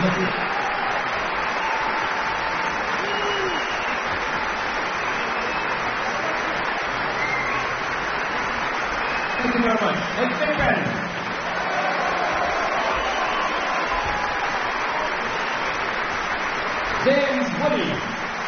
Thank you very much. Let's take ready. James Woody.